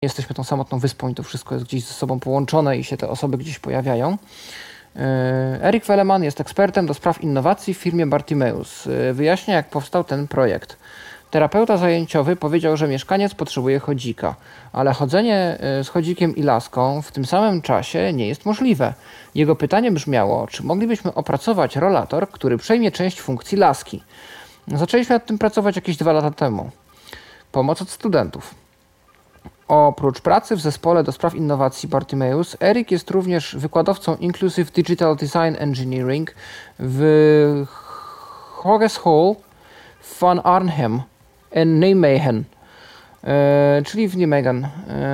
jesteśmy tą samotną wyspą i to wszystko jest gdzieś ze sobą połączone i się te osoby gdzieś pojawiają. Erik Veleman jest ekspertem do spraw innowacji w firmie Bartimeus. Wyjaśnia, jak powstał ten projekt. Terapeuta zajęciowy powiedział, że mieszkaniec potrzebuje chodzika, ale chodzenie z chodzikiem i laską w tym samym czasie nie jest możliwe. Jego pytanie brzmiało, czy moglibyśmy opracować rolator, który przejmie część funkcji laski. Zaczęliśmy nad tym pracować jakieś 2 lata temu. Pomoc od studentów. Oprócz pracy w zespole do spraw innowacji Bartimeus, Erik jest również wykładowcą Inclusive Digital Design Engineering w Hogeschool van Arnhem en Nijmegen, czyli w Nijmegen.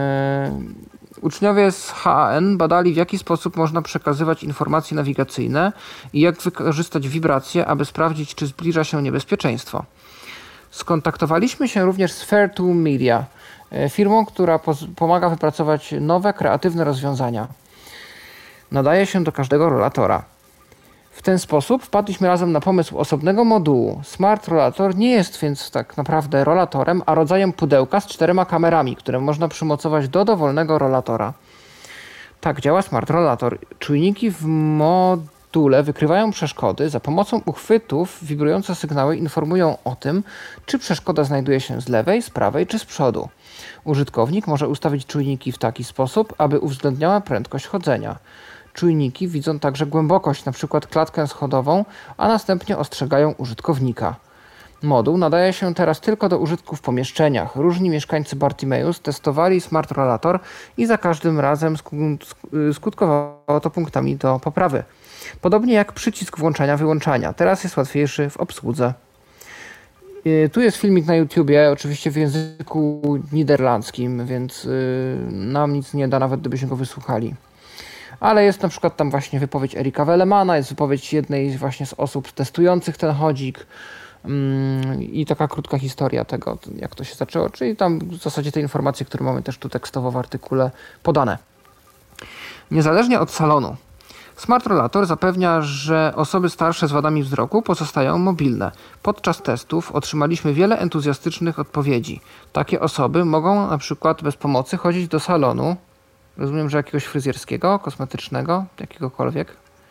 Uczniowie z HAN badali, w jaki sposób można przekazywać informacje nawigacyjne i jak wykorzystać wibracje, aby sprawdzić, czy zbliża się niebezpieczeństwo. Skontaktowaliśmy się również z Fair2 Media, firmą, która pomaga wypracować nowe, kreatywne rozwiązania. Nadaje się do każdego rolatora. W ten sposób wpadliśmy razem na pomysł osobnego modułu. Smart Rollator nie jest więc tak naprawdę rollatorem, a rodzajem pudełka z 4 kamerami, które można przymocować do dowolnego rollatora. Tak działa Smart Rollator. Czujniki w module wykrywają przeszkody. Za pomocą uchwytów wibrujące sygnały informują o tym, czy przeszkoda znajduje się z lewej, z prawej czy z przodu. Użytkownik może ustawić czujniki w taki sposób, aby uwzględniała prędkość chodzenia. Czujniki widzą także głębokość, np. klatkę schodową, a następnie ostrzegają użytkownika. Moduł nadaje się teraz tylko do użytku w pomieszczeniach. Różni mieszkańcy Bartimeus testowali Smart Rollator i za każdym razem skutkowało to punktami do poprawy. Podobnie jak przycisk włączania-wyłączania. Teraz jest łatwiejszy w obsłudze. Tu jest filmik na YouTubie, oczywiście w języku niderlandzkim, więc nam nic nie da, nawet gdybyśmy go wysłuchali. Ale jest na przykład tam właśnie wypowiedź Erika Velemana, jest wypowiedź jednej właśnie z osób testujących ten chodzik i taka krótka historia tego, jak to się zaczęło, czyli tam w zasadzie te informacje, które mamy też tu tekstowo w artykule podane. Niezależnie od salonu, Smart Rollator zapewnia, że osoby starsze z wadami wzroku pozostają mobilne. Podczas testów otrzymaliśmy wiele entuzjastycznych odpowiedzi. Takie osoby mogą na przykład bez pomocy chodzić do salonu, rozumiem, że jakiegoś fryzjerskiego, kosmetycznego, jakiegokolwiek.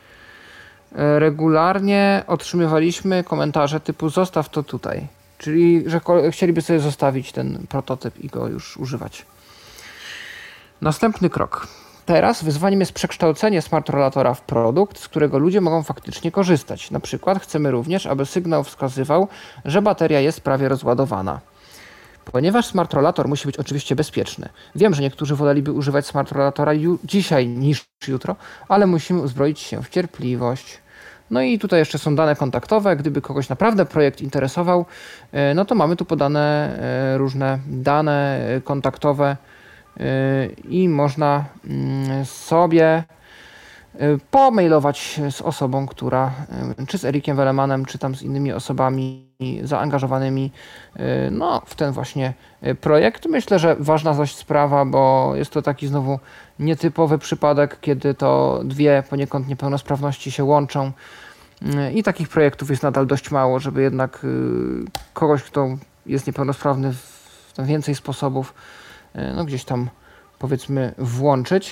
Regularnie otrzymywaliśmy komentarze typu zostaw to tutaj, czyli że chcieliby sobie zostawić ten prototyp i go już używać. Następny krok. Teraz wyzwaniem jest przekształcenie Smart Rollatora w produkt, z którego ludzie mogą faktycznie korzystać. Na przykład chcemy również, aby sygnał wskazywał, że bateria jest prawie rozładowana. Ponieważ Smart Rollator musi być oczywiście bezpieczny. Wiem, że niektórzy woleliby używać Smart Rollatora dzisiaj niż jutro, ale musimy uzbroić się w cierpliwość. No i tutaj jeszcze są dane kontaktowe. Gdyby kogoś naprawdę projekt interesował, no to mamy tu podane różne dane kontaktowe i można sobie pomailować z osobą, która czy z Erikiem Velemanem, czy tam z innymi osobami zaangażowanymi no, w ten właśnie projekt. Myślę, że ważna dość sprawa, bo jest to taki znowu nietypowy przypadek, kiedy to 2 poniekąd niepełnosprawności się łączą i takich projektów jest nadal dość mało, żeby jednak kogoś, kto jest niepełnosprawny w tam więcej sposobów, no gdzieś tam powiedzmy włączyć.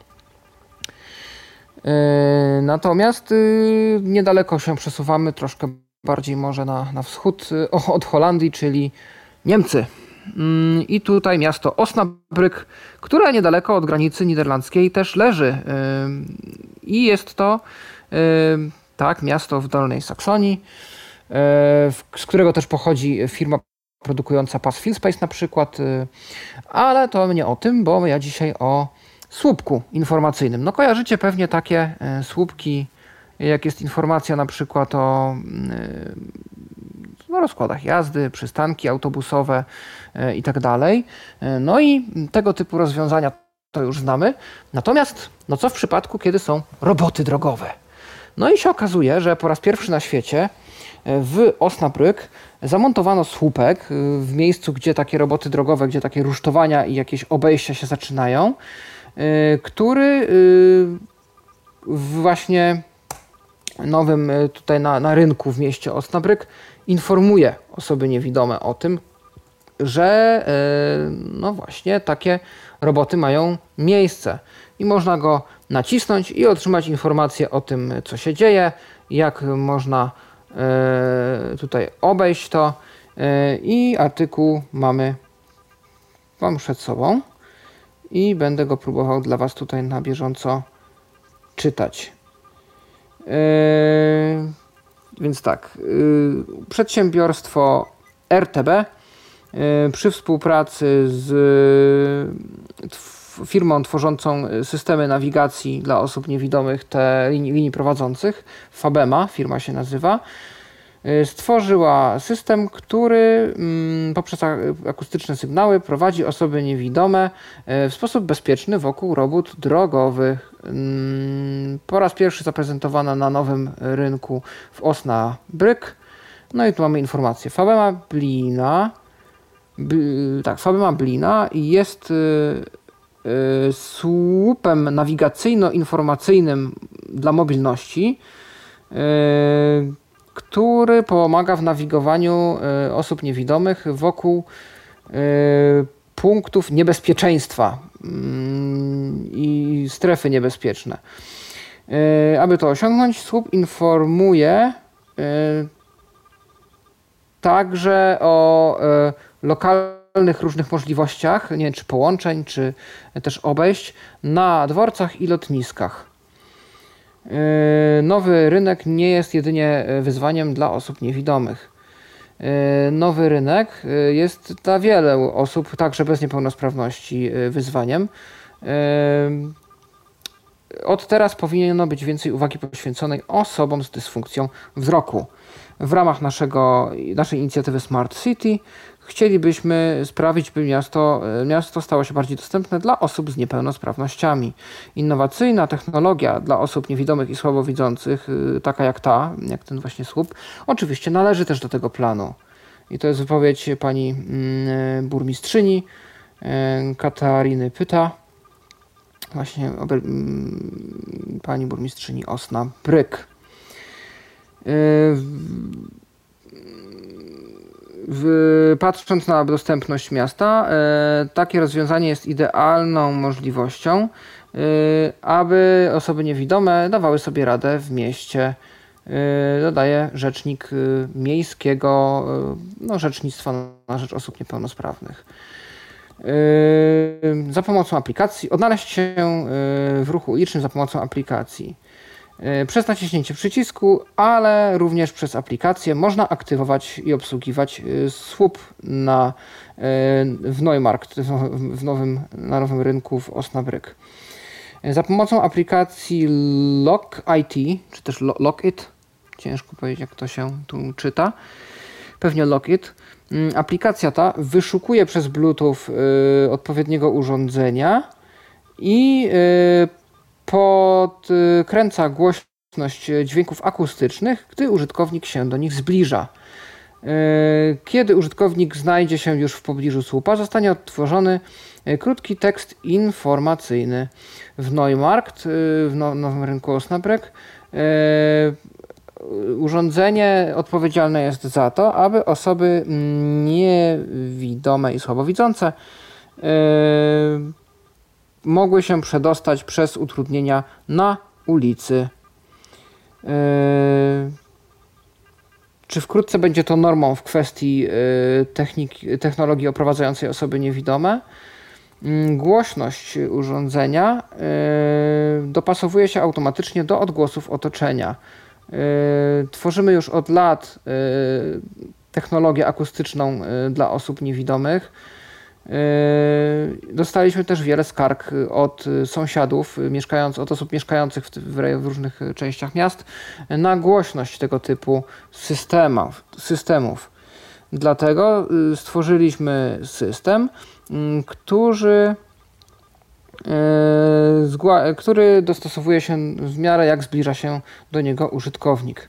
Natomiast niedaleko się przesuwamy, troszkę bardziej może na wschód od Holandii, czyli Niemcy. I tutaj miasto Osnabrück, które niedaleko od granicy niderlandzkiej też leży. I jest to tak, miasto w Dolnej Saksonii, z którego też pochodzi firma produkująca pas Fieldspace na przykład. Ale to nie o tym, bo ja dzisiaj o słupku informacyjnym. No kojarzycie pewnie takie słupki, jak jest informacja na przykład o rozkładach jazdy, przystanki autobusowe i tak dalej. No i tego typu rozwiązania to już znamy. Natomiast no co w przypadku, kiedy są roboty drogowe? No i się okazuje, że po raz pierwszy na świecie w Osnabrück zamontowano słupek w miejscu, gdzie takie roboty drogowe, gdzie takie rusztowania i jakieś obejścia się zaczynają, który właśnie nowym tutaj na rynku w mieście Osnabrück informuje osoby niewidome o tym, że no właśnie takie roboty mają miejsce i można go nacisnąć i otrzymać informacje o tym, co się dzieje, jak można tutaj obejść to i artykuł mam przed sobą i będę go próbował dla Was tutaj na bieżąco czytać. Więc tak, przedsiębiorstwo RTB przy współpracy z firmą tworzącą systemy nawigacji dla osób niewidomych, te linii prowadzących, Fabema firma się nazywa, stworzyła system, który poprzez akustyczne sygnały prowadzi osoby niewidome w sposób bezpieczny wokół robót drogowych. Po raz pierwszy zaprezentowana na nowym rynku w Osnabrück. No i tu mamy informację. Fabema Blina jest słupem nawigacyjno-informacyjnym dla mobilności, który pomaga w nawigowaniu osób niewidomych wokół punktów niebezpieczeństwa i strefy niebezpieczne. Aby to osiągnąć, słup informuje także o lokalnych różnych możliwościach, nie wiem, czy połączeń, czy też obejść na dworcach i lotniskach. Nowy rynek nie jest jedynie wyzwaniem dla osób niewidomych. Nowy rynek jest dla wielu osób, także bez niepełnosprawności, wyzwaniem. Od teraz powinno być więcej uwagi poświęconej osobom z dysfunkcją wzroku. W ramach naszej inicjatywy Smart City chcielibyśmy sprawić, by miasto stało się bardziej dostępne dla osób z niepełnosprawnościami. Innowacyjna technologia dla osób niewidomych i słabowidzących, taka jak ten właśnie słup, oczywiście należy też do tego planu. I to jest wypowiedź pani burmistrzyni Katariny Pyta, właśnie pani burmistrzyni Osnabrück. Patrząc na dostępność miasta, takie rozwiązanie jest idealną możliwością, aby osoby niewidome dawały sobie radę w mieście, dodaje rzecznik miejskiego rzecznictwa na rzecz osób niepełnosprawnych. Za pomocą aplikacji, odnaleźć się w ruchu ulicznym za pomocą aplikacji. Przez naciśnięcie przycisku, ale również przez aplikację można aktywować i obsługiwać słup w Neumarkt, na nowym rynku w Osnabrück. Za pomocą aplikacji Lock-IT, czy też Lock-It, ciężko powiedzieć jak to się tu czyta, pewnie Lock-It, aplikacja ta wyszukuje przez Bluetooth odpowiedniego urządzenia i podkręca głośność dźwięków akustycznych, gdy użytkownik się do nich zbliża. Kiedy użytkownik znajdzie się już w pobliżu słupa, zostanie odtworzony krótki tekst informacyjny. W Neumarkt, w nowym rynku Osnabrück, urządzenie odpowiedzialne jest za to, aby osoby niewidome i słabowidzące mogły się przedostać przez utrudnienia na ulicy. Czy wkrótce będzie to normą w kwestii technologii oprowadzającej osoby niewidome? Głośność urządzenia dopasowuje się automatycznie do odgłosów otoczenia. Tworzymy już od lat technologię akustyczną dla osób niewidomych. Dostaliśmy też wiele skarg od sąsiadów, od osób mieszkających w różnych częściach miast na głośność tego typu systemów. Dlatego stworzyliśmy system, który dostosowuje się w miarę jak zbliża się do niego użytkownik.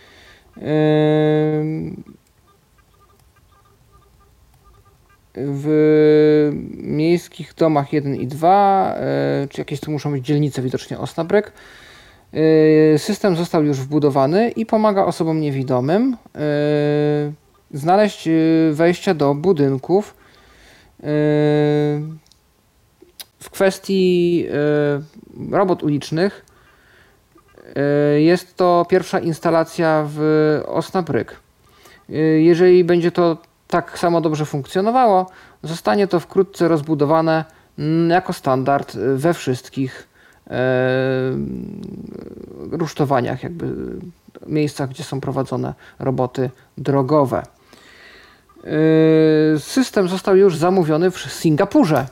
W miejskich domach 1 i 2, czy jakieś tu muszą być dzielnice widocznie Osnabrück, system został już wbudowany i pomaga osobom niewidomym znaleźć wejścia do budynków kwestii robót ulicznych jest to pierwsza instalacja w Osnabrück. Jeżeli będzie to tak samo dobrze funkcjonowało, zostanie to wkrótce rozbudowane jako standard we wszystkich rusztowaniach, jakby miejscach, gdzie są prowadzone roboty drogowe. System został już zamówiony w Singapurze.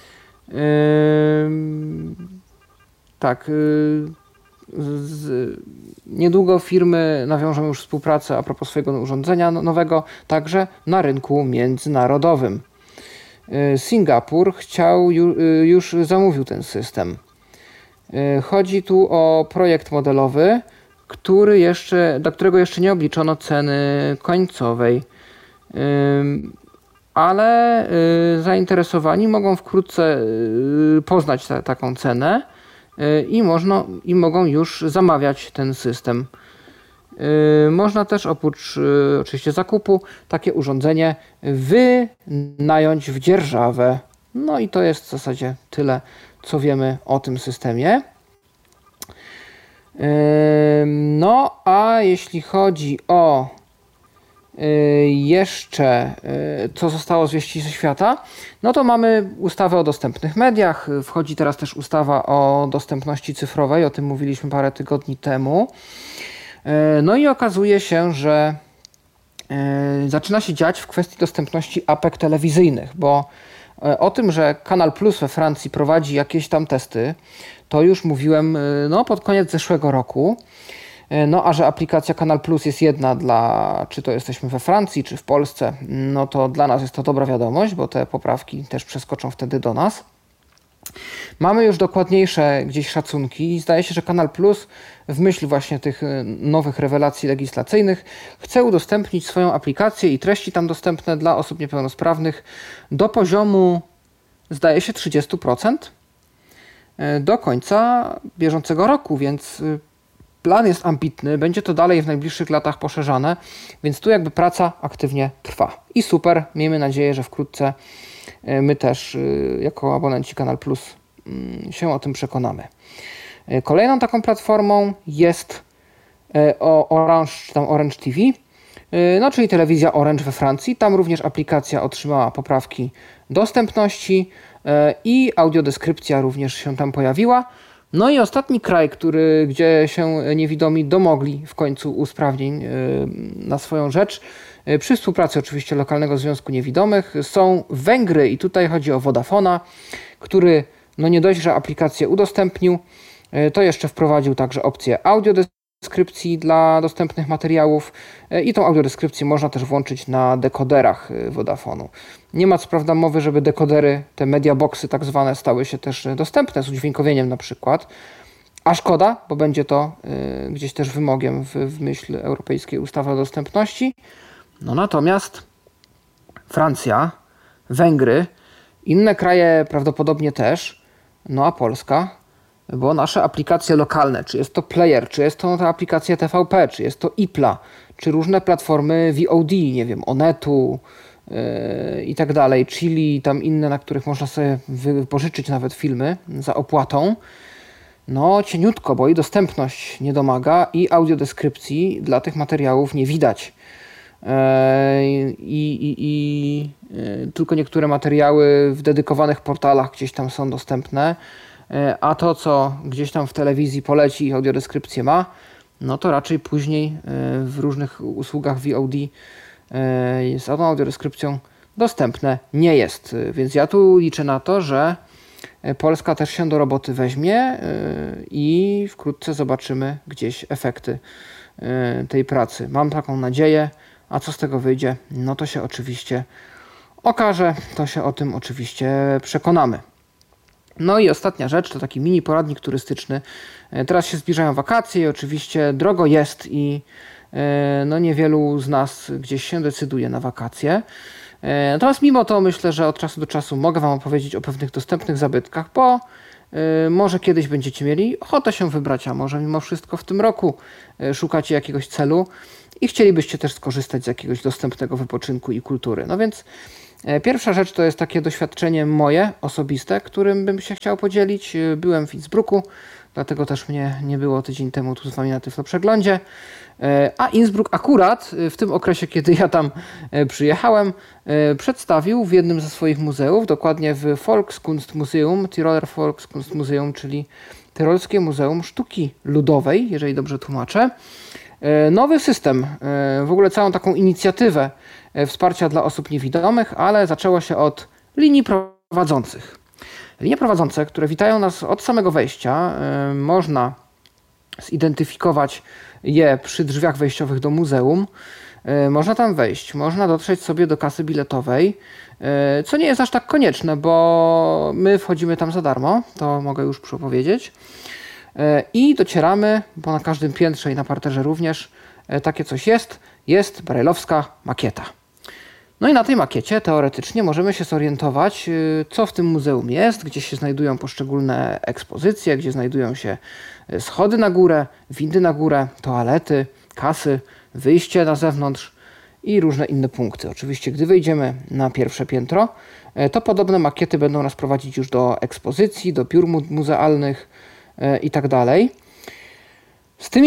Tak. Niedługo firmy nawiążą już współpracę a propos swojego urządzenia nowego, także na rynku międzynarodowym. Singapur już zamówił ten system. Chodzi tu o projekt modelowy, dla którego jeszcze nie obliczono ceny końcowej. Ale zainteresowani mogą wkrótce poznać taką cenę i mogą już zamawiać ten system. Można też oprócz oczywiście zakupu takie urządzenie wynająć w dzierżawę. No i to jest w zasadzie tyle, co wiemy o tym systemie. No a jeśli chodzi o jeszcze co zostało zwieści ze świata, no to mamy ustawę o dostępnych mediach, wchodzi teraz też ustawa o dostępności cyfrowej, o tym mówiliśmy parę tygodni temu. No i okazuje się, że zaczyna się dziać w kwestii dostępności apek telewizyjnych, bo o tym, że Kanal Plus we Francji prowadzi jakieś tam testy, to już mówiłem pod koniec zeszłego roku. No a że aplikacja Kanal Plus jest jedna czy to jesteśmy we Francji, czy w Polsce, no to dla nas jest to dobra wiadomość, bo te poprawki też przeskoczą wtedy do nas. Mamy już dokładniejsze gdzieś szacunki i zdaje się, że Kanal Plus w myśl właśnie tych nowych rewelacji legislacyjnych chce udostępnić swoją aplikację i treści tam dostępne dla osób niepełnosprawnych do poziomu, zdaje się, 30% do końca bieżącego roku, więc plan jest ambitny, będzie to dalej w najbliższych latach poszerzane, więc tu jakby praca aktywnie trwa. I super, miejmy nadzieję, że wkrótce my też jako abonenci Kanal Plus się o tym przekonamy. Kolejną taką platformą jest Orange, czy tam Orange TV, czyli telewizja Orange we Francji. Tam również aplikacja otrzymała poprawki dostępności i audiodeskrypcja również się tam pojawiła. No i ostatni kraj, gdzie się niewidomi domogli w końcu usprawnień na swoją rzecz, przy współpracy oczywiście Lokalnego Związku Niewidomych, są Węgry i tutaj chodzi o Vodafona, który nie dość, że aplikację udostępnił, to jeszcze wprowadził także opcję audiodeskrypcji dla dostępnych materiałów i tą audiodeskrypcję można też włączyć na dekoderach Vodafonu. Nie ma co prawda mowy, żeby dekodery, te media boxy tak zwane, stały się też dostępne z udźwiękowieniem na przykład, a szkoda, bo będzie to gdzieś też wymogiem w myśl Europejskiej Ustawy o Dostępności. Natomiast Francja, Węgry, inne kraje prawdopodobnie też, a Polska, bo nasze aplikacje lokalne, czy jest to player, czy jest to ta aplikacja TVP, czy jest to IPLA, czy różne platformy VOD, nie wiem, Onetu i tak dalej, Chili, tam inne, na których można sobie wypożyczyć nawet filmy za opłatą, cieniutko, bo i dostępność nie domaga i audiodeskrypcji dla tych materiałów nie widać. Tylko niektóre materiały w dedykowanych portalach gdzieś tam są dostępne, a to, co gdzieś tam w telewizji poleci i audiodeskrypcję ma, to raczej później w różnych usługach VOD z tą audiodeskrypcją dostępne nie jest. Więc ja tu liczę na to, że Polska też się do roboty weźmie i wkrótce zobaczymy gdzieś efekty tej pracy. Mam taką nadzieję, a co z tego wyjdzie, to się oczywiście okaże, to się o tym oczywiście przekonamy. I ostatnia rzecz, to taki mini poradnik turystyczny. Teraz się zbliżają wakacje i oczywiście drogo jest i niewielu z nas gdzieś się decyduje na wakacje. Natomiast mimo to myślę, że od czasu do czasu mogę Wam opowiedzieć o pewnych dostępnych zabytkach, bo Może kiedyś będziecie mieli ochotę się wybrać, a może mimo wszystko w tym roku szukacie jakiegoś celu i chcielibyście też skorzystać z jakiegoś dostępnego wypoczynku i kultury. No więc pierwsza rzecz to jest takie doświadczenie moje, osobiste, którym bym się chciał podzielić. Byłem w Innsbrucku, dlatego też mnie nie było tydzień temu tu z wami na Tyflo Przeglądzie. A Innsbruck akurat w tym okresie, kiedy ja tam przyjechałem, przedstawił w jednym ze swoich muzeów, dokładnie w Volkskunstmuseum, Tiroler Volkskunstmuseum, czyli Tyrolskie Muzeum Sztuki Ludowej, jeżeli dobrze tłumaczę, nowy system, w ogóle całą taką inicjatywę wsparcia dla osób niewidomych, ale zaczęło się od linii prowadzących. Linie prowadzące, które witają nas od samego wejścia, można zidentyfikować je przy drzwiach wejściowych do muzeum. Można tam wejść, można dotrzeć sobie do kasy biletowej, co nie jest aż tak konieczne, bo my wchodzimy tam za darmo, to mogę już przepowiedzieć. I docieramy, bo na każdym piętrze i na parterze również takie coś jest brajlowska makieta. No i na tej makiecie teoretycznie możemy się zorientować, co w tym muzeum jest, gdzie się znajdują poszczególne ekspozycje, gdzie znajdują się schody na górę, windy na górę, toalety, kasy, wyjście na zewnątrz i różne inne punkty. Oczywiście, gdy wejdziemy na pierwsze piętro, to podobne makiety będą nas prowadzić już do ekspozycji, do biur muzealnych i tak dalej. Z tymi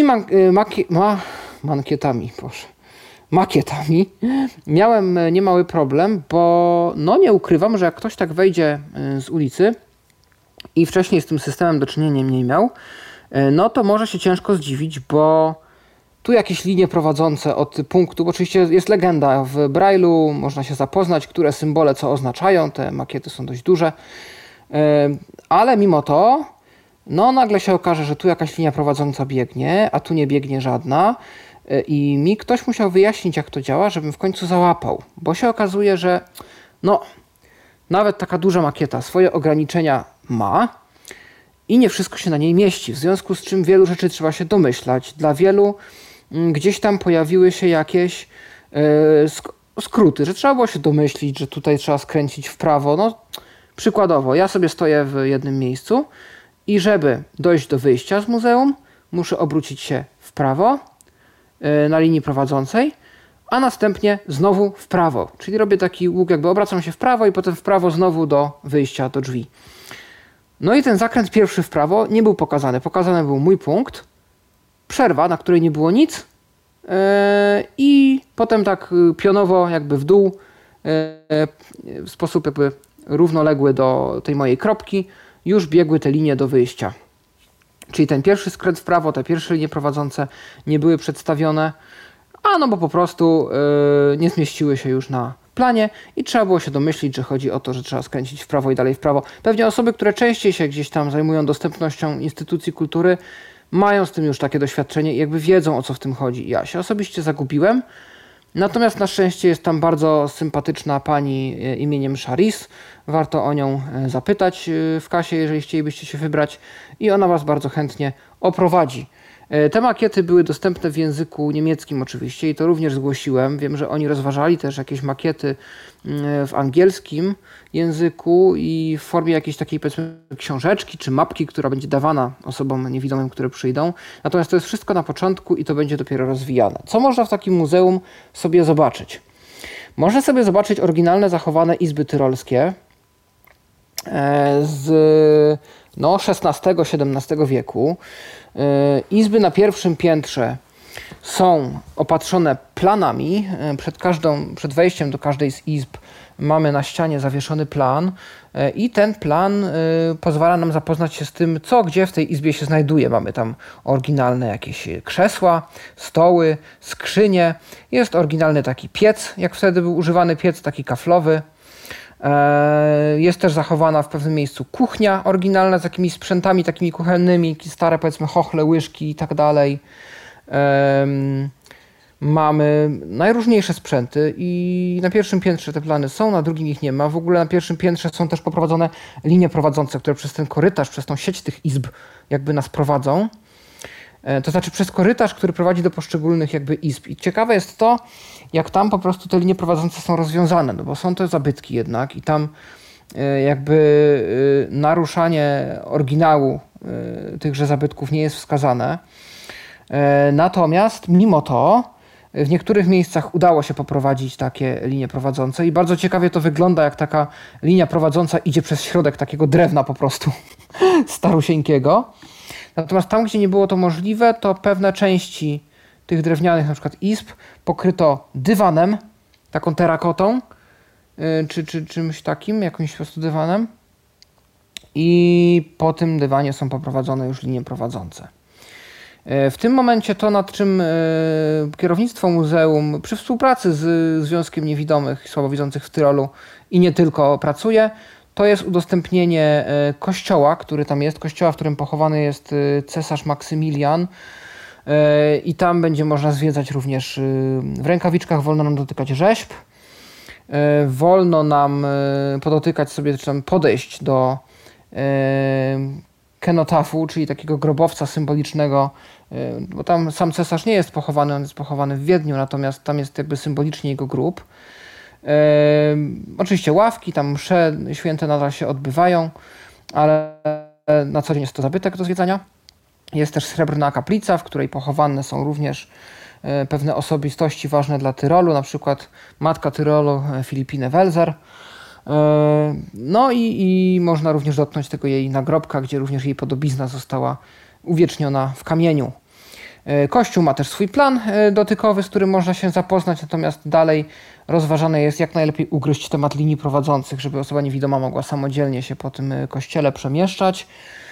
makietami miałem niemały problem, bo no nie ukrywam, że jak ktoś tak wejdzie z ulicy i wcześniej z tym systemem do czynienia nie miał, no to może się ciężko zdziwić, bo tu jakieś linie prowadzące od punktu, bo oczywiście jest legenda w Braille'u, można się zapoznać, które symbole co oznaczają, te makiety są dość duże, ale mimo to no nagle się okaże, że tu jakaś linia prowadząca biegnie, a tu nie biegnie żadna. I mi ktoś musiał wyjaśnić, jak to działa, żebym w końcu załapał. Bo się okazuje, że no, nawet taka duża makieta swoje ograniczenia ma i nie wszystko się na niej mieści. W związku z czym wielu rzeczy trzeba się domyślać. Dla wielu gdzieś tam pojawiły się jakieś skróty, że trzeba było się domyślić, że tutaj trzeba skręcić w prawo. No, przykładowo, ja sobie stoję w jednym miejscu i żeby dojść do wyjścia z muzeum, muszę obrócić się w prawo na linii prowadzącej, a następnie znowu w prawo. Czyli robię taki łuk, jakby obracam się w prawo i potem w prawo znowu do wyjścia, do drzwi. No i ten zakręt pierwszy w prawo nie był pokazany. Pokazany był mój punkt, przerwa, na której nie było nic i potem tak pionowo jakby w dół w sposób jakby równoległy do tej mojej kropki już biegły te linie do wyjścia. Czyli ten pierwszy skręt w prawo, te pierwsze linie prowadzące nie były przedstawione, no bo po prostu nie zmieściły się już na planie i trzeba było się domyślić, że chodzi o to, że trzeba skręcić w prawo i dalej w prawo. Pewnie osoby, które częściej się gdzieś tam zajmują dostępnością instytucji kultury, mają z tym już takie doświadczenie i jakby wiedzą, o co w tym chodzi. Ja się osobiście zagubiłem, natomiast na szczęście jest tam bardzo sympatyczna pani imieniem Charis. Warto o nią zapytać w kasie, jeżeli chcielibyście się wybrać i ona was bardzo chętnie oprowadzi. Te makiety były dostępne w języku niemieckim oczywiście i to również zgłosiłem. Wiem, że oni rozważali też jakieś makiety w angielskim języku i w formie jakiejś takiej, powiedzmy, książeczki czy mapki, która będzie dawana osobom niewidomym, które przyjdą. Natomiast to jest wszystko na początku i to będzie dopiero rozwijane. Co można w takim muzeum sobie zobaczyć? Można sobie zobaczyć oryginalne, zachowane izby tyrolskie z XVI-XVII wieku. Izby na pierwszym piętrze są opatrzone planami. Przed wejściem do każdej z izb mamy na ścianie zawieszony plan i ten plan pozwala nam zapoznać się z tym, co gdzie w tej izbie się znajduje. Mamy tam oryginalne jakieś krzesła, stoły, skrzynie. Jest oryginalny taki piec, jak wtedy był używany piec, taki kaflowy. Jest też zachowana w pewnym miejscu kuchnia oryginalna z jakimiś sprzętami takimi kuchennymi, stare powiedzmy chochle, łyżki i tak dalej. Mamy najróżniejsze sprzęty i na pierwszym piętrze te plany są, na drugim ich nie ma. W ogóle na pierwszym piętrze są też poprowadzone linie prowadzące, które przez ten korytarz, przez tą sieć tych izb jakby nas prowadzą. To znaczy przez korytarz, który prowadzi do poszczególnych jakby izb. I ciekawe jest to, jak tam po prostu te linie prowadzące są rozwiązane, no bo są to zabytki jednak i tam jakby naruszanie oryginału tychże zabytków nie jest wskazane. Natomiast mimo to w niektórych miejscach udało się poprowadzić takie linie prowadzące i bardzo ciekawie to wygląda, jak taka linia prowadząca idzie przez środek takiego drewna po prostu starusieńkiego. Natomiast tam, gdzie nie było to możliwe, to pewne części tych drewnianych, na przykład izb, pokryto dywanem, taką terakotą, czy czymś takim, jakimś po prostu dywanem. I po tym dywanie są poprowadzone już linie prowadzące. W tym momencie to, nad czym kierownictwo muzeum przy współpracy z Związkiem Niewidomych i Słabowidzących w Tyrolu i nie tylko pracuje, to jest udostępnienie kościoła, który tam jest, kościoła, w którym pochowany jest cesarz Maksymilian, i tam będzie można zwiedzać również, w rękawiczkach wolno nam dotykać rzeźb, wolno nam podotykać sobie, czy tam podejść do kenotafu, czyli takiego grobowca symbolicznego, bo tam sam cesarz nie jest pochowany, on jest pochowany w Wiedniu, natomiast tam jest jakby symbolicznie jego grób. Oczywiście ławki, tam msze święte nadal się odbywają, ale na co dzień jest to zabytek do zwiedzania. Jest też srebrna kaplica, w której pochowane są również pewne osobistości ważne dla Tyrolu, na przykład matka Tyrolu Filipine Welser. No i można również dotknąć tego jej nagrobka, gdzie również jej podobizna została uwieczniona w kamieniu. Kościół ma też swój plan dotykowy, z którym można się zapoznać, natomiast dalej rozważane jest, jak najlepiej ugryźć temat linii prowadzących, żeby osoba niewidoma mogła samodzielnie się po tym kościele przemieszczać.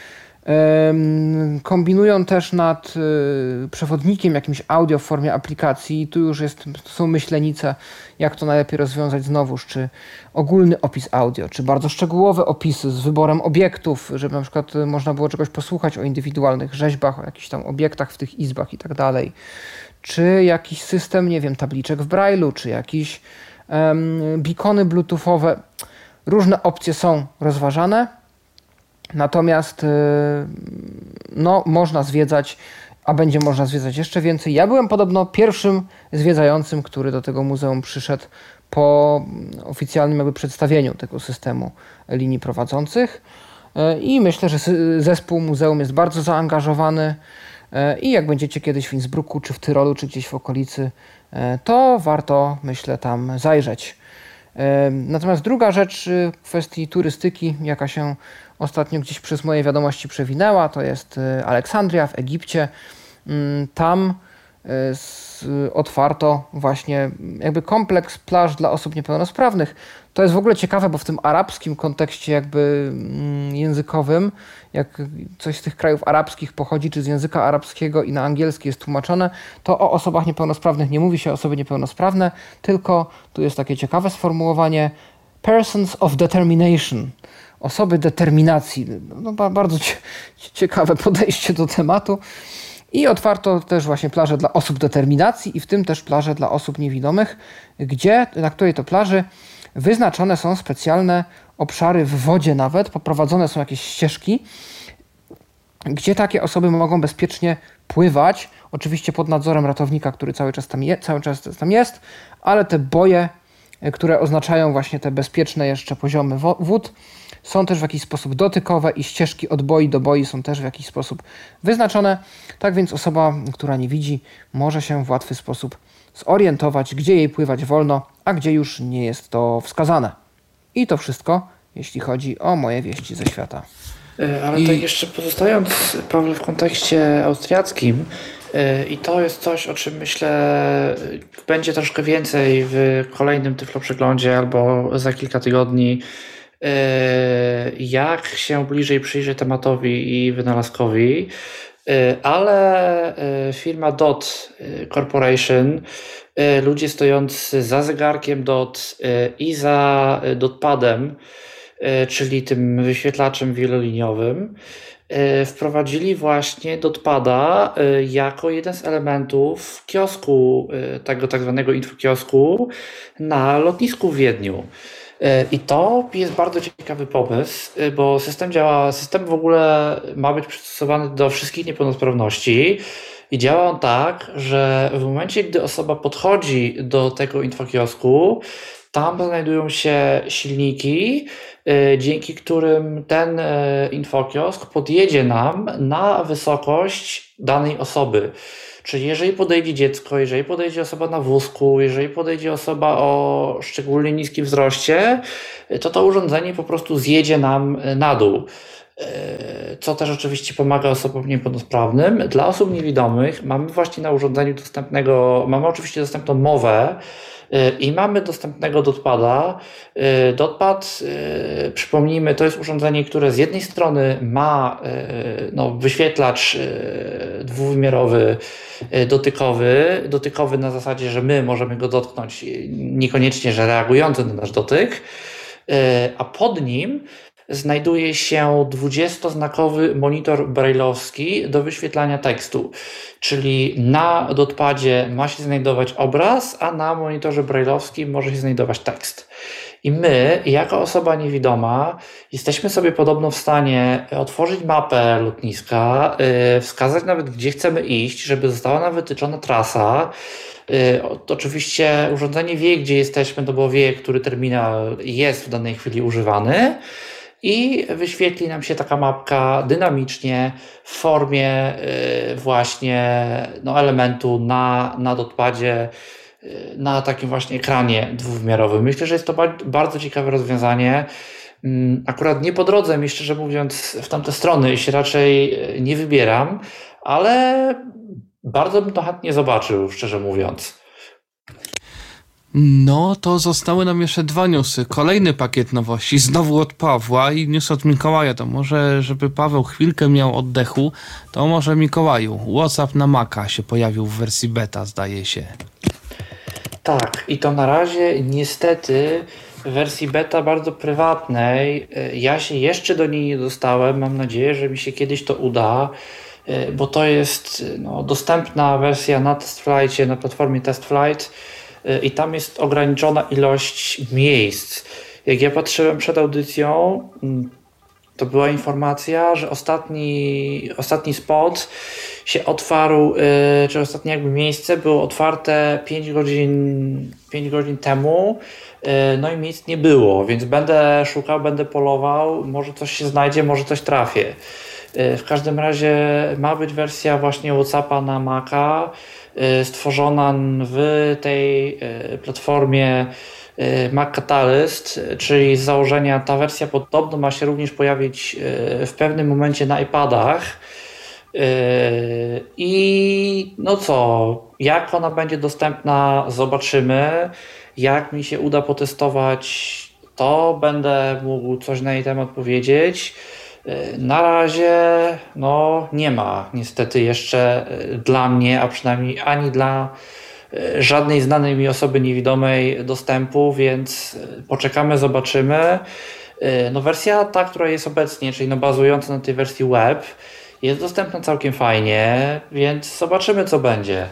Kombinują też nad przewodnikiem jakimś audio w formie aplikacji. Tu już są myślenice, jak to najlepiej rozwiązać znowuż, czy ogólny opis audio, czy bardzo szczegółowe opisy z wyborem obiektów, żeby na przykład można było czegoś posłuchać o indywidualnych rzeźbach, o jakichś tam obiektach w tych izbach i tak dalej. Czy jakiś system, nie wiem, tabliczek w Braille'u, czy jakieś beacony bluetoothowe. Różne opcje są rozważane. Natomiast no, można zwiedzać, a będzie można zwiedzać jeszcze więcej. Ja byłem podobno pierwszym zwiedzającym, który do tego muzeum przyszedł po oficjalnym jakby przedstawieniu tego systemu linii prowadzących. I myślę, że zespół muzeum jest bardzo zaangażowany i jak będziecie kiedyś w Innsbrucku, czy w Tyrolu, czy gdzieś w okolicy, to warto, myślę, tam zajrzeć. Natomiast druga rzecz w kwestii turystyki, jaka się ostatnio gdzieś przez moje wiadomości przewinęła, to jest Aleksandria w Egipcie. Tam otwarto właśnie jakby kompleks plaż dla osób niepełnosprawnych. To jest w ogóle ciekawe, bo w tym arabskim kontekście jakby językowym, jak coś z tych krajów arabskich pochodzi, czy z języka arabskiego i na angielski jest tłumaczone, to o osobach niepełnosprawnych nie mówi się osoby niepełnosprawne, tylko tu jest takie ciekawe sformułowanie persons of determination, osoby determinacji. No, bardzo ciekawe podejście do tematu. I otwarto też właśnie plaże dla osób determinacji i w tym też plaże dla osób niewidomych, na której to plaży wyznaczone są specjalne obszary w wodzie nawet, poprowadzone są jakieś ścieżki, gdzie takie osoby mogą bezpiecznie pływać, oczywiście pod nadzorem ratownika, który cały czas tam jest, ale te boje, które oznaczają właśnie te bezpieczne jeszcze poziomy wód, są też w jakiś sposób dotykowe i ścieżki od boi do boi są też w jakiś sposób wyznaczone. Tak więc osoba, która nie widzi, może się w łatwy sposób zorientować, gdzie jej pływać wolno, a gdzie już nie jest to wskazane. I to wszystko, jeśli chodzi o moje wieści ze świata. Ale tak jeszcze pozostając, Paweł, w kontekście austriackim, i to jest coś, o czym myślę będzie troszkę więcej w kolejnym Tyflo Przeglądzie albo za kilka tygodni, jak się bliżej przyjrzeć tematowi i wynalazkowi, ale firma DOT Corporation, ludzie stojący za zegarkiem DOT i za dotpadem, czyli tym wyświetlaczem wieloliniowym, wprowadzili właśnie dotpada jako jeden z elementów kiosku, tego tak zwanego infokiosku na lotnisku w Wiedniu. I to jest bardzo ciekawy pomysł, bo system w ogóle ma być przystosowany do wszystkich niepełnosprawności i działa on tak, że w momencie, gdy osoba podchodzi do tego infokiosku Tam znajdują się silniki, dzięki którym ten infokiosk podjedzie nam na wysokość danej osoby. Czyli jeżeli podejdzie dziecko, jeżeli podejdzie osoba na wózku, jeżeli podejdzie osoba o szczególnie niskim wzroście, to urządzenie po prostu zjedzie nam na dół. Co też oczywiście pomaga osobom niepełnosprawnym. Dla osób niewidomych mamy właśnie na urządzeniu mamy oczywiście dostępną mowę i mamy dostępnego dotpada. Dotpad, przypomnijmy, to jest urządzenie, które z jednej strony ma wyświetlacz dwuwymiarowy, dotykowy na zasadzie, że my możemy go dotknąć, niekoniecznie, że reagujący na nasz dotyk, a pod nim znajduje się 20-znakowy monitor braille'owski do wyświetlania tekstu, czyli na dotpadzie ma się znajdować obraz, a na monitorze braille'owskim może się znajdować tekst. I my, jako osoba niewidoma, jesteśmy sobie podobno w stanie otworzyć mapę lotniska, wskazać nawet, gdzie chcemy iść, żeby została nam wytyczona trasa. Oczywiście urządzenie wie, gdzie jesteśmy, bo wie, który terminal jest w danej chwili używany. I wyświetli nam się taka mapka dynamicznie w formie właśnie elementu na dotpadzie, na takim właśnie ekranie dwuwymiarowym. Myślę, że jest to bardzo ciekawe rozwiązanie. Akurat nie po drodze mi, szczerze mówiąc, w tamte strony się raczej nie wybieram, ale bardzo bym to chętnie zobaczył, szczerze mówiąc. No, to zostały nam jeszcze 2 newsy. Kolejny pakiet nowości, znowu od Pawła i news od Mikołaja. To może, żeby Paweł chwilkę miał oddechu, to może Mikołaju. WhatsApp na Maca się pojawił w wersji beta, zdaje się. Tak, i to na razie niestety w wersji beta bardzo prywatnej. Ja się jeszcze do niej nie dostałem. Mam nadzieję, że mi się kiedyś to uda, bo to jest dostępna wersja na TestFlightie, na platformie TestFlight. I tam jest ograniczona ilość miejsc. Jak ja patrzyłem przed audycją, to była informacja, że ostatni spot się otwarł, czy ostatnie jakby miejsce było otwarte 5 godzin temu, no i miejsc nie było, więc będę szukał, będę polował, może coś się znajdzie, może coś trafię. W każdym razie ma być wersja właśnie WhatsAppa na Maca, stworzona w tej platformie Mac Catalyst, czyli z założenia ta wersja podobno ma się również pojawić w pewnym momencie na iPadach. I jak ona będzie dostępna, zobaczymy. Jak mi się uda potestować, to będę mógł coś na jej temat powiedzieć. Na razie nie ma niestety jeszcze dla mnie, a przynajmniej ani dla żadnej znanej mi osoby niewidomej dostępu, więc poczekamy, zobaczymy. Wersja ta, która jest obecnie, czyli bazująca na tej wersji web, jest dostępna całkiem fajnie, więc zobaczymy, co będzie.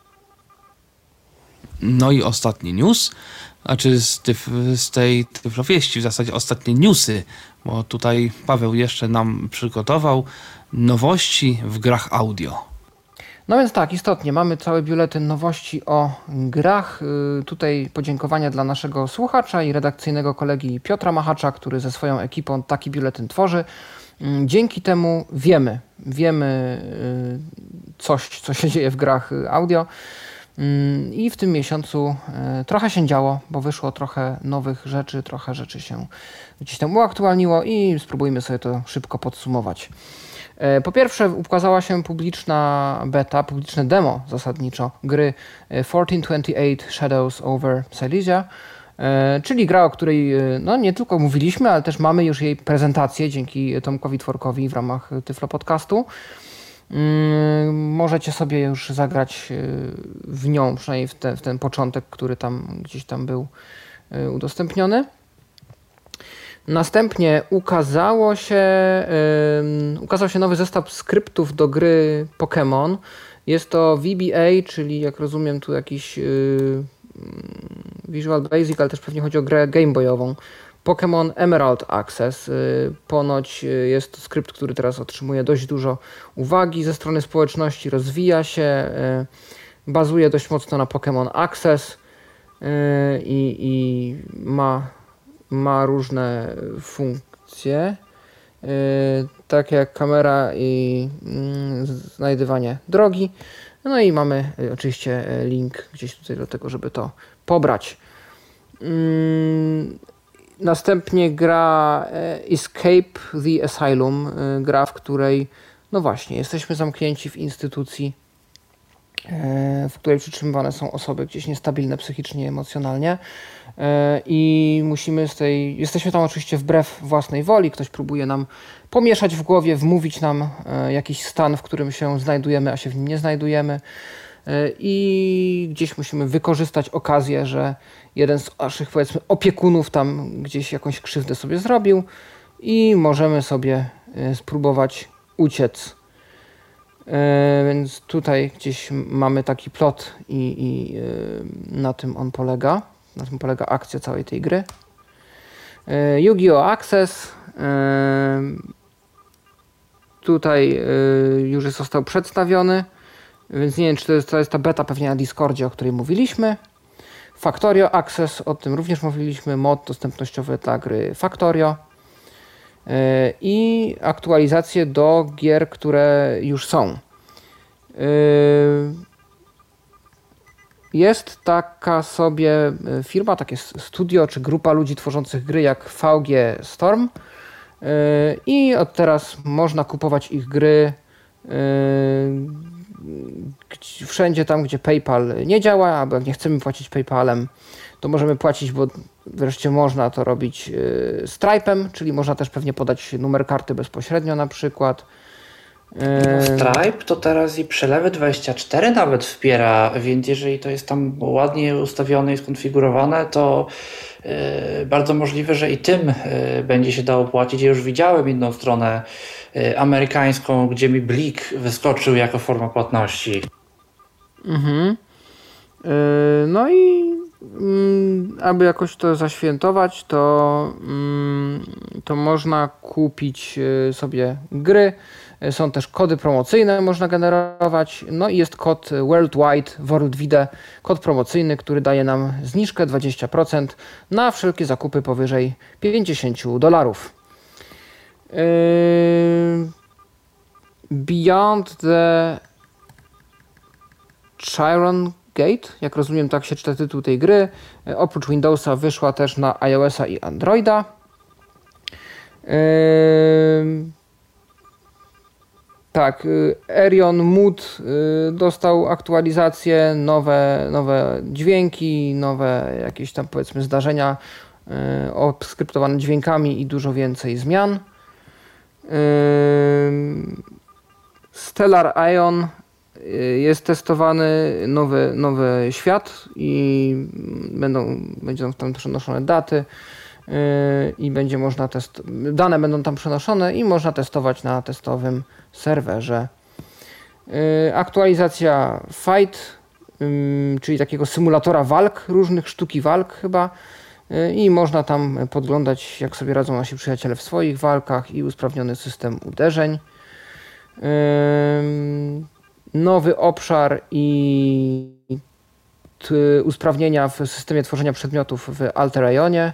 No i ostatni news, z tej tyflowieści, w zasadzie ostatnie newsy, bo tutaj Paweł jeszcze nam przygotował nowości w grach audio. No więc tak, istotnie, mamy cały biuletyn nowości o grach. Tutaj podziękowania dla naszego słuchacza i redakcyjnego kolegi Piotra Machacza, który ze swoją ekipą taki biuletyn tworzy. Dzięki temu wiemy coś, co się dzieje w grach audio. I w tym miesiącu trochę się działo, bo wyszło trochę nowych rzeczy, trochę rzeczy się gdzieś tam uaktualniło i spróbujmy sobie to szybko podsumować. Po pierwsze ukazała się publiczne demo zasadniczo gry 1428 Shadows over Silesia, czyli gra, o której nie tylko mówiliśmy, ale też mamy już jej prezentację dzięki Tomkowi Tworkowi w ramach Tyflo Podcastu. Możecie sobie już zagrać w nią, przynajmniej w ten początek, który tam gdzieś tam był udostępniony. Następnie ukazał się nowy zestaw skryptów do gry Pokémon. Jest to VBA, czyli jak rozumiem tu jakiś Visual Basic, ale też pewnie chodzi o grę gameboyową. Pokémon Emerald Access. Ponoć jest to skrypt, który teraz otrzymuje dość dużo uwagi ze strony społeczności, rozwija się, bazuje dość mocno na Pokémon Access. i ma różne funkcje, tak jak kamera i znajdywanie drogi. No i mamy oczywiście link gdzieś tutaj do tego, żeby to pobrać. Następnie gra Escape the Asylum, gra, w której no właśnie jesteśmy zamknięci w instytucji, w której przytrzymywane są osoby gdzieś niestabilne psychicznie, emocjonalnie i jesteśmy tam oczywiście wbrew własnej woli, ktoś próbuje nam pomieszać w głowie, wmówić nam jakiś stan, w którym się znajdujemy, a się w nim nie znajdujemy i gdzieś musimy wykorzystać okazję, że jeden z naszych, powiedzmy, opiekunów tam gdzieś jakąś krzywdę sobie zrobił i możemy sobie spróbować uciec. Więc tutaj gdzieś mamy taki plot i na tym on polega. Na tym polega akcja całej tej gry. Yu-Gi-Oh! Access. Tutaj już został przedstawiony, więc nie wiem, czy to jest ta beta pewnie na Discordzie, o której mówiliśmy. Factorio Access, o tym również mówiliśmy. Mod dostępnościowy dla gry Factorio. I aktualizacje do gier, które już są. Jest taka sobie firma, takie studio czy grupa ludzi tworzących gry jak VG Storm i od teraz można kupować ich gry wszędzie tam, gdzie PayPal nie działa, albo jak nie chcemy płacić PayPalem, to możemy płacić, bo wreszcie można to robić Stripe'em, czyli można też pewnie podać numer karty bezpośrednio na przykład. Stripe to teraz i przelewy 24 nawet wspiera, więc jeżeli to jest tam ładnie ustawione i skonfigurowane, to bardzo możliwe, że i tym będzie się dało płacić. Ja już widziałem inną stronę amerykańską, gdzie mi blik wyskoczył jako forma płatności. No i aby jakoś to zaświętować, to można kupić sobie gry. Są też kody promocyjne, można generować. No i jest kod WorldWide, kod promocyjny, który daje nam zniżkę 20% na wszelkie zakupy powyżej $50. Beyond the Chiron Gate, jak rozumiem, tak się czyta tytuł tej gry. Oprócz Windowsa wyszła też na iOS-a i Androida. Tak, Erion Mood dostał aktualizację, nowe dźwięki, nowe jakieś tam, powiedzmy, zdarzenia obskryptowane dźwiękami i dużo więcej zmian. Stellar Ion jest testowany nowy świat i będą tam przenoszone daty i będzie można dane będą tam przenoszone i można testować na testowym serwerze. Aktualizacja Fight, czyli takiego symulatora walk, różnych sztuki walk chyba, i można tam podglądać, jak sobie radzą nasi przyjaciele w swoich walkach i usprawniony system uderzeń. Nowy obszar i usprawnienia w systemie tworzenia przedmiotów w Alteraionie.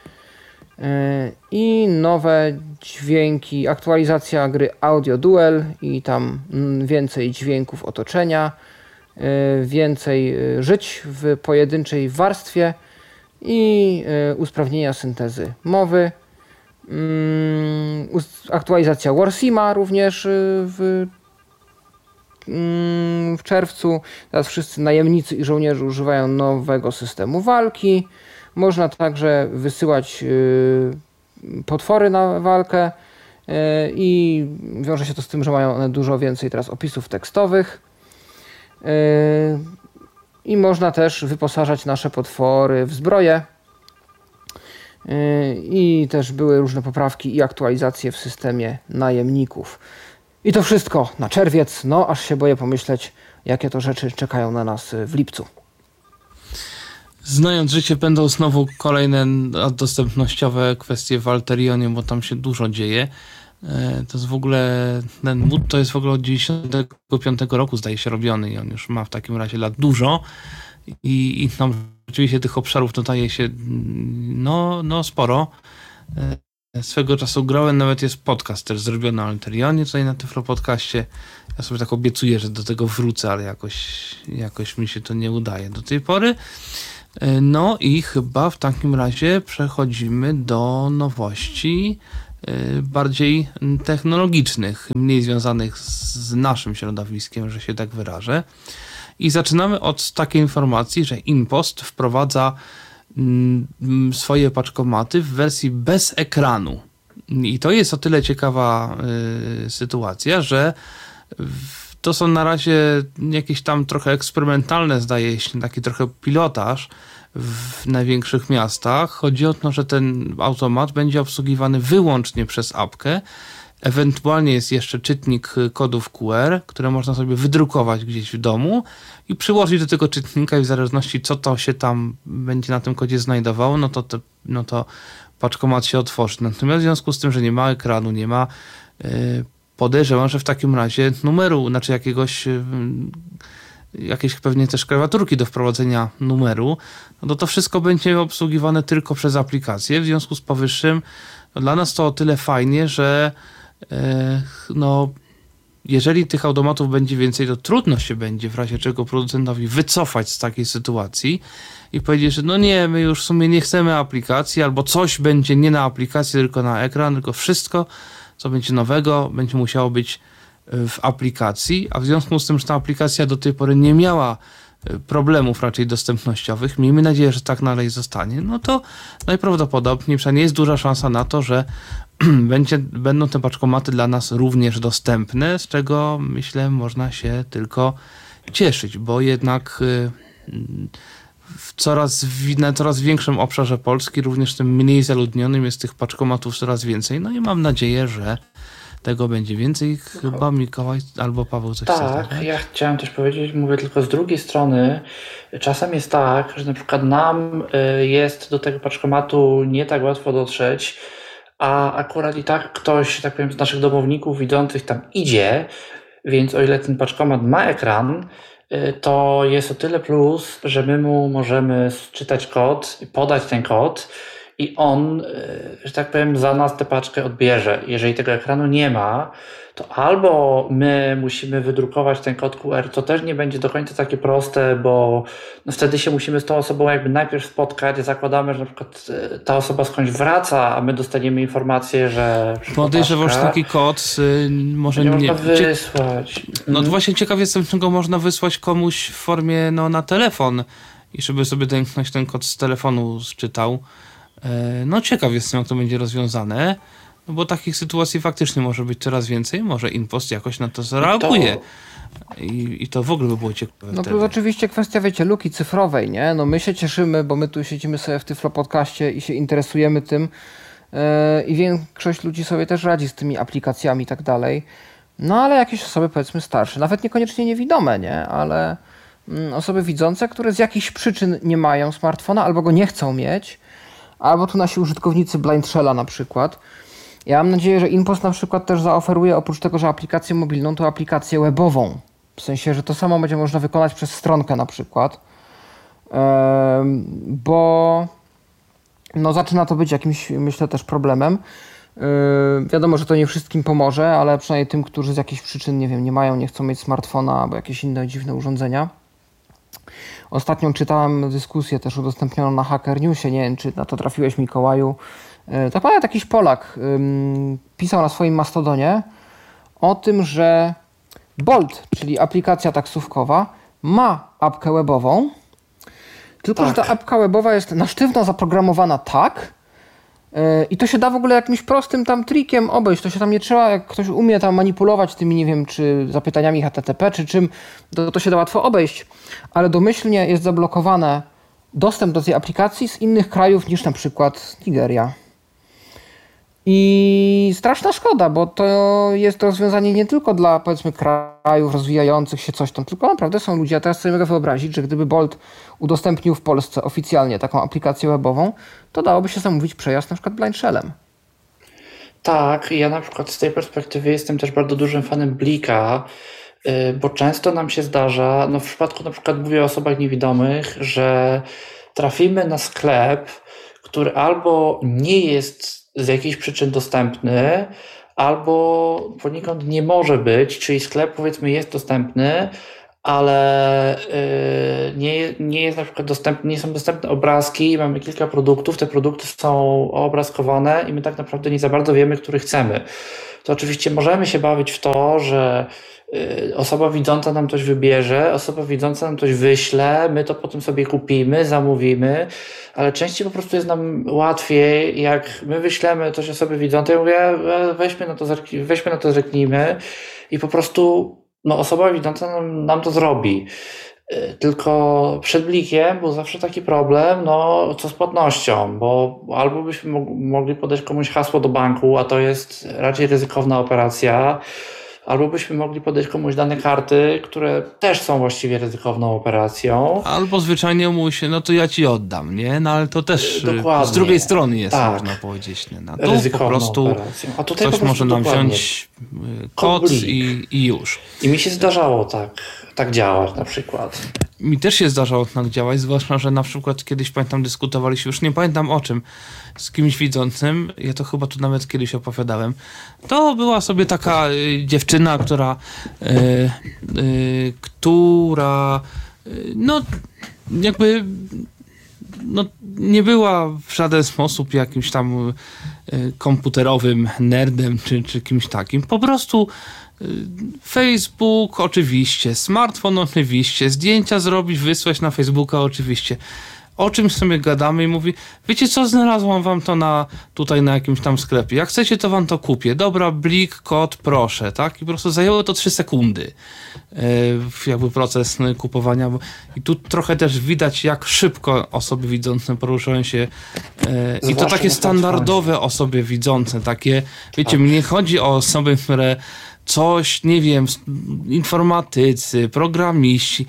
I nowe dźwięki, aktualizacja gry Audio Duel i tam więcej dźwięków otoczenia, więcej żyć w pojedynczej warstwie i usprawnienia syntezy mowy. Aktualizacja Warsima również w czerwcu. Teraz wszyscy najemnicy i żołnierze używają nowego systemu walki. Można także wysyłać potwory na walkę i wiąże się to z tym, że mają one dużo więcej teraz opisów tekstowych. I można też wyposażać nasze potwory w zbroję. I też były różne poprawki i aktualizacje w systemie najemników. I to wszystko na czerwiec. No, aż się boję pomyśleć, jakie to rzeczy czekają na nas w lipcu. Znając życie, będą znowu kolejne dostępnościowe kwestie w Alterionie, bo tam się dużo dzieje. To jest w ogóle, ten mód to jest w ogóle od 95 roku, zdaje się, robiony i on już ma w takim razie lat dużo i tam Rzeczywiście tych obszarów dodaje się sporo. Swego czasu grałem, nawet jest podcast też zrobiony o Alterionie tutaj na Tyflo Podcaście. Ja sobie tak obiecuję, że do tego wrócę, ale jakoś mi się to nie udaje do tej pory. No i chyba w takim razie przechodzimy do nowości bardziej technologicznych, mniej związanych z naszym środowiskiem, że się tak wyrażę. I zaczynamy od takiej informacji, że InPost wprowadza swoje paczkomaty w wersji bez ekranu. I to jest o tyle ciekawa sytuacja, że to są na razie jakieś tam trochę eksperymentalne, zdaje się, taki trochę pilotaż w największych miastach. Chodzi o to, że ten automat będzie obsługiwany wyłącznie przez apkę. Ewentualnie jest jeszcze czytnik kodów QR, które można sobie wydrukować gdzieś w domu i przyłożyć do tego czytnika i w zależności co to się tam będzie na tym kodzie znajdowało, no to paczkomat się otworzy. Natomiast w związku z tym, że nie ma ekranu, nie ma, podejrzewam, że w takim razie numeru, znaczy jakiejś pewnie też klawiaturki do wprowadzenia numeru, no to wszystko będzie obsługiwane tylko przez aplikację. W związku z powyższym dla nas to o tyle fajnie, że jeżeli tych automatów będzie więcej, to trudno się będzie w razie czego producentowi wycofać z takiej sytuacji i powiedzieć, że my już w sumie nie chcemy aplikacji, albo coś będzie nie na aplikacji, tylko na ekran, tylko wszystko, co będzie nowego, będzie musiało być w aplikacji, a w związku z tym, że ta aplikacja do tej pory nie miała problemów raczej dostępnościowych, miejmy nadzieję, że tak dalej zostanie, no to najprawdopodobniej przynajmniej jest duża szansa na to, że będą te paczkomaty dla nas również dostępne, z czego myślę można się tylko cieszyć, bo jednak na coraz większym obszarze Polski, również tym mniej zaludnionym, jest tych paczkomatów coraz więcej, no i mam nadzieję, że tego będzie więcej. Chyba Mikołaj albo Paweł coś chce. Tak, ja chciałem też powiedzieć, mówię tylko z drugiej strony, czasem jest tak, że na przykład nam jest do tego paczkomatu nie tak łatwo dotrzeć, a akurat i tak ktoś, tak powiem, z naszych domowników idących tam idzie, więc o ile ten paczkomat ma ekran, to jest o tyle plus, że my mu możemy czytać kod, podać ten kod i on, że tak powiem, za nas tę paczkę odbierze. Jeżeli tego ekranu nie ma, to albo my musimy wydrukować ten kod QR, to też nie będzie do końca takie proste, bo wtedy się musimy z tą osobą jakby najpierw spotkać, zakładamy, że na przykład ta osoba skądś wraca, a my dostaniemy informację, że podejrzewam, że taki kod może nie można wysłać. No to właśnie ciekaw jestem, czego można wysłać komuś w formie na telefon i żeby sobie ktoś ten kod z telefonu zczytał. No ciekaw jestem, jak to będzie rozwiązane, no bo takich sytuacji faktycznie może być coraz więcej, może InPost jakoś na to zareaguje i to w ogóle by było ciekawe. No to oczywiście kwestia, luki cyfrowej, nie? No my się cieszymy, bo my tu siedzimy sobie w Tyflo Podcaście i się interesujemy tym i większość ludzi sobie też radzi z tymi aplikacjami i tak dalej, no ale jakieś osoby powiedzmy starsze, nawet niekoniecznie niewidome, nie? Ale osoby widzące, które z jakichś przyczyn nie mają smartfona albo go nie chcą mieć, albo tu nasi użytkownicy Blind Shella na przykład. Ja mam nadzieję, że InPost na przykład też zaoferuje oprócz tego, że aplikację mobilną, to aplikację webową. W sensie, że to samo będzie można wykonać przez stronkę na przykład. Bo zaczyna to być jakimś, myślę, też problemem. Wiadomo, że to nie wszystkim pomoże, ale przynajmniej tym, którzy z jakichś przyczyn, nie mają, nie chcą mieć smartfona albo jakieś inne dziwne urządzenia. Ostatnio czytałem dyskusję też udostępnioną na Hacker Newsie, nie wiem, czy na to trafiłeś, Mikołaju. Tak naprawdę jakiś Polak pisał na swoim Mastodonie o tym, że Bolt, czyli aplikacja taksówkowa, ma apkę webową, tylko że ta apka webowa jest na sztywno zaprogramowana tak i to się da w ogóle jakimś prostym tam trikiem obejść. To się tam nie trzeba, jak ktoś umie tam manipulować tymi, nie wiem, czy zapytaniami HTTP, czy czym, to się da łatwo obejść, ale domyślnie jest zablokowane dostęp do tej aplikacji z innych krajów niż na przykład Nigeria. I straszna szkoda, bo to jest rozwiązanie nie tylko dla, powiedzmy, krajów rozwijających się coś tam, tylko naprawdę są ludzie, a teraz sobie mogę wyobrazić, że gdyby Bolt udostępnił w Polsce oficjalnie taką aplikację webową, to dałoby się zamówić przejazd na przykład Blind Shellem. Tak, ja na przykład z tej perspektywy jestem też bardzo dużym fanem Blika, bo często nam się zdarza, w przypadku na przykład mówię o osobach niewidomych, że trafimy na sklep, który albo nie jest z jakichś przyczyn dostępny, albo poniekąd nie może być, czyli sklep powiedzmy jest dostępny, ale nie jest na przykład dostępny, nie są dostępne obrazki, mamy kilka produktów, te produkty są obrazkowane i my tak naprawdę nie za bardzo wiemy, który chcemy. To oczywiście możemy się bawić w to, że osoba widząca nam coś wybierze, osoba widząca nam coś wyśle, my to potem sobie kupimy, zamówimy, ale częściej po prostu jest nam łatwiej, jak my wyślemy coś osobie widzącej, mówię, weźmy na to, zerknijmy i po prostu osoba widząca nam to zrobi. Tylko przed blikiem był zawsze taki problem, co z płatnością, bo albo byśmy mogli podać komuś hasło do banku, a to jest raczej ryzykowna operacja, albo byśmy mogli podać komuś dane karty, które też są właściwie ryzykowną operacją. Albo zwyczajnie mu się, to ja ci oddam, nie? No ale to też dokładnie. Z drugiej strony jest, tak. można powiedzieć. Nie? No, ryzykowną po prostu operacją. A tutaj ktoś może nam wziąć kod i już. I mi się zdarzało tak działać na przykład. Mi też się zdarzało tak działać, zwłaszcza, że na przykład kiedyś pamiętam dyskutowaliśmy, już nie pamiętam o czym, z kimś widzącym, ja to chyba tu nawet kiedyś opowiadałem, to była sobie taka dziewczyna, która nie była w żaden sposób jakimś tam komputerowym nerdem czy kimś takim. Po prostu Facebook oczywiście, smartfon oczywiście, zdjęcia zrobić, wysłać na Facebooka oczywiście. O czymś sobie gadamy i mówi, wiecie co, znalazłam wam to tutaj na jakimś tam sklepie. Jak chcecie, to wam to kupię. Dobra, blik, kod, proszę, tak? I po prostu zajęło to 3 sekundy. Jakby proces kupowania. I tu trochę też widać, jak szybko osoby widzące poruszają się. I to takie standardowe osoby widzące. Takie, wiecie, mnie chodzi o osoby, które coś, nie wiem, informatycy, programiści,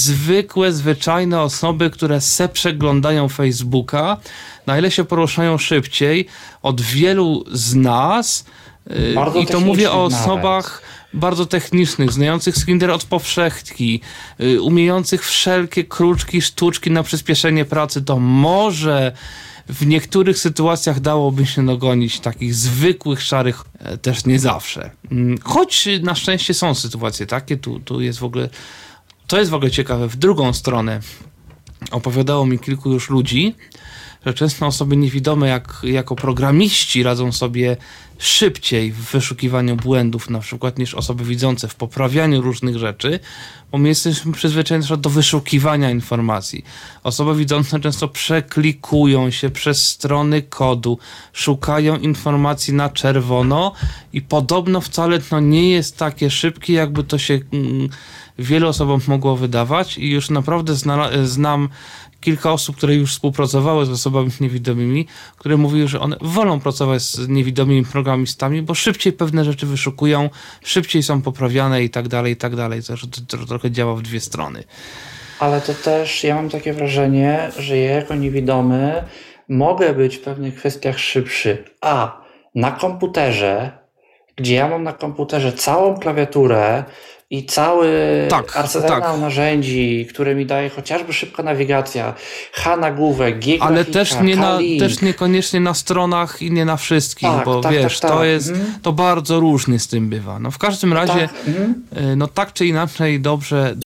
zwyczajne osoby, które przeglądają Facebooka, na ile się poruszają szybciej od wielu z nas. I to mówię o osobach bardzo technicznych, znających Slinder od powszechki, umiejących wszelkie kruczki, sztuczki na przyspieszenie pracy, to może w niektórych sytuacjach dałoby się dogonić takich zwykłych, szarych, też nie zawsze. Choć na szczęście są sytuacje takie, tu jest w ogóle, to jest w ogóle ciekawe, w drugą stronę opowiadało mi kilku już ludzi, że często osoby niewidome jako programiści radzą sobie szybciej w wyszukiwaniu błędów na przykład niż osoby widzące w poprawianiu różnych rzeczy, bo my jesteśmy przyzwyczajeni do wyszukiwania informacji. Osoby widzące często przeklikują się przez strony kodu, szukają informacji na czerwono i podobno wcale to nie jest takie szybkie, jakby to się wielu osobom mogło wydawać i już naprawdę znam kilka osób, które już współpracowały z osobami niewidomymi, które mówiły, że one wolą pracować z niewidomymi programistami, bo szybciej pewne rzeczy wyszukują, szybciej są poprawiane i tak dalej, to trochę działa w dwie strony. Ale to też, ja mam takie wrażenie, że ja jako niewidomy mogę być w pewnych kwestiach szybszy. Na komputerze, gdzie ja mam na komputerze całą klawiaturę i cały arsenał narzędzi, które mi daje chociażby szybka nawigacja, H nagłówek, G grafika, ale też niekoniecznie na stronach i nie na wszystkich, to jest, to bardzo różnie z tym bywa. No w każdym razie, tak czy inaczej dobrze